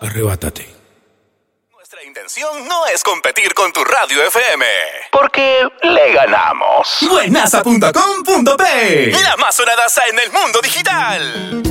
Arrebátate. Nuestra intención no es competir con tu radio FM, porque le ganamos. Buenaza.com.p, la más sonadaza en el mundo digital.